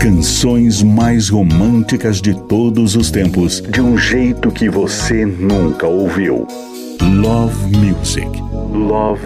canções mais românticas de todos os tempos, de um jeito que você nunca ouviu. Love Music. Love